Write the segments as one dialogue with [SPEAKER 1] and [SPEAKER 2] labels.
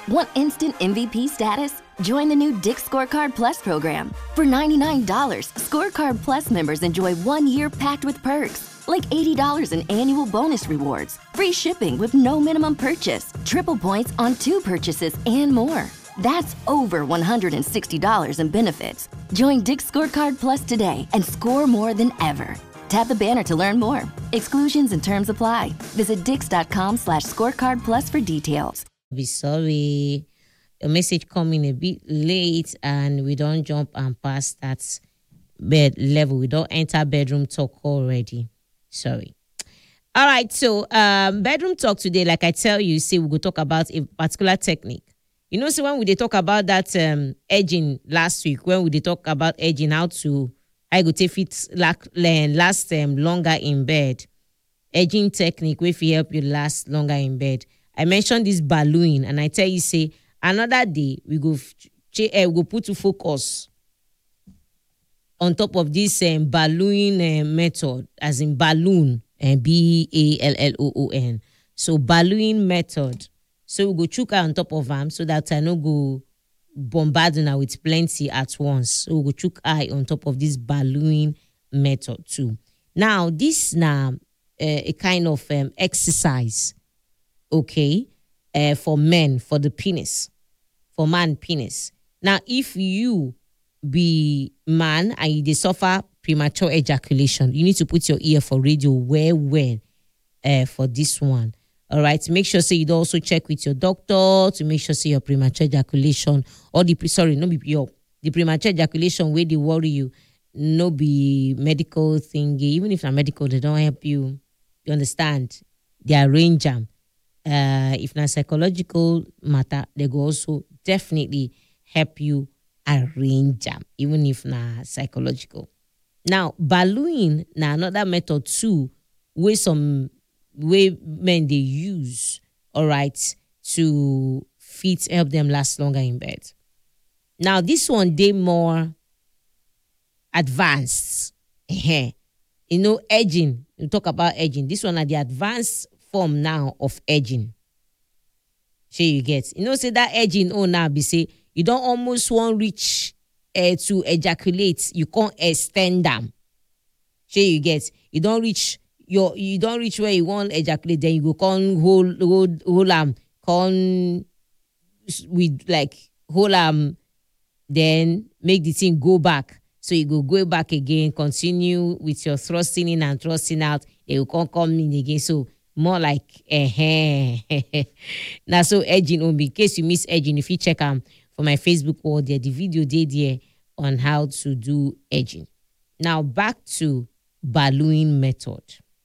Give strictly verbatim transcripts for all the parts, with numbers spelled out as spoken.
[SPEAKER 1] Want instant M V P status? Join the new Dick's Scorecard Plus program. For ninety-nine dollars, Scorecard Plus members enjoy one year packed with perks, like eighty dollars in annual bonus rewards, free shipping with no minimum purchase, triple points on two purchases, and more. That's over one hundred sixty dollars in benefits. Join Dick's Scorecard Plus today and score more than ever. Tap the banner to learn more. Exclusions and terms apply. Visit dix.com slash scorecard plus for details.
[SPEAKER 2] Be sorry. Your message coming a bit late and we don't jump and pass that bed level. We don't enter bedroom talk already. Sorry. All right. So um, bedroom talk today, like I tell you, see, we will talk about a particular technique. You know, so when we they talk about that um, edging last week, when we they talk about edging, how to I go take it last um, longer in bed. Edging technique will help you last longer in bed. I mentioned this ballooning, and I tell you, say another day we go ch- uh, we go put to focus on top of this um, ballooning uh, method, as in balloon and uh, B A L L O O N. So ballooning method. So we go chook on top of them so that I no go bombarding her with plenty at once. So we go chook eye on top of this ballooning method too. Now this now uh, a kind of um, exercise, okay, uh, for men, for the penis, for man penis. Now if you be man and you dey suffer premature ejaculation, you need to put your ear for radio well well uh, for this one. All right. Make sure say you also check with your doctor to make sure say your premature ejaculation or the pre- sorry, no be your the premature ejaculation where they worry you, no be medical thingy. Even if not medical, they don't help you. You understand? They arrange them. Uh, if not psychological matter, they go also definitely help you arrange them, even if not psychological. Now, ballooning now another method too, where some way men they use, all right, to fit help them last longer in bed. Now this one they more advanced. You know, edging. You talk about edging. This one are the advanced form now of edging. Sure you get. You know, say that edging oh now be say you don't almost want reach uh, to ejaculate. You can't extend them. Sure you get. You don't reach Your, you don't reach where you want ejaculate, then you go con hold hold hold um con with like hold um then make the thing go back. So you go go back again, continue with your thrusting in and thrusting out. They will come come in again. So more like eh uh-huh. Now so edging on in case you miss edging, if you check um for my Facebook wall there, the video they there on how to do edging. Now back to ballooning method.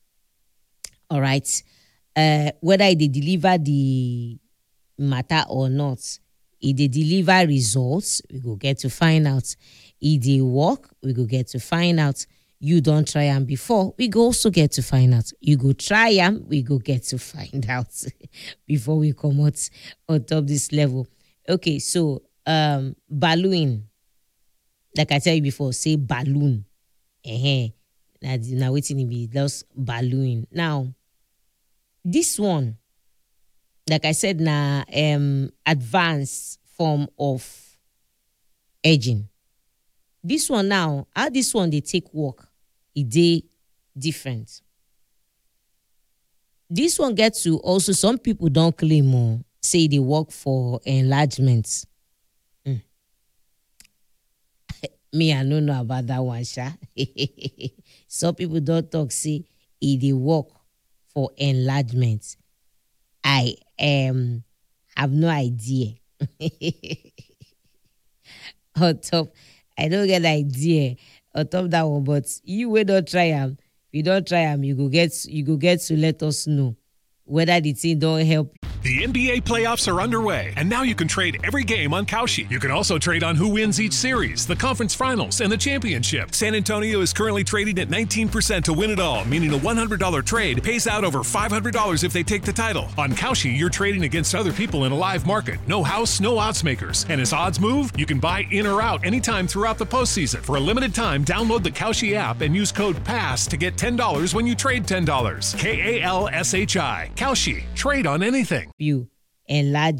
[SPEAKER 2] All right. Uh, whether they deliver the matter or not, if they deliver results, we go get to find out. If they work, we go get to find out. You don't try them before, we go also get to find out. You go try them, we go get to find out before we come out on top this level. Okay, so um, ballooning. Like I tell you before, say balloon. Uh-huh. Now, now waiting to be just ballooning. Now, this one, like I said, now um advanced form of edging. This one now, how this one they take work, it they different. This one gets to also some people don't claim more, say they work for enlargement. Mm. Me, I don't know about that one, Sha. Some people don't talk, say if they work for enlargement. I um have no idea. On top, I don't get the idea on top that one, but you will not try them. If you don't try them, you go get you go get to let us know whether the thing don't help.
[SPEAKER 3] The N B A playoffs are underway, and now you can trade every game on Kalshi. You can also trade on who wins each series, the conference finals, and the championship. San Antonio is currently trading at nineteen percent to win it all, meaning a one hundred dollars trade pays out over five hundred dollars if they take the title. On Kalshi, you're trading against other people in a live market. No house, no odds makers. And as odds move, you can buy in or out anytime throughout the postseason. For a limited time, download the Kalshi app and use code PASS to get ten dollars when you trade ten dollars. K A L S H I. Kalshi. Trade on anything.
[SPEAKER 2] You enlarge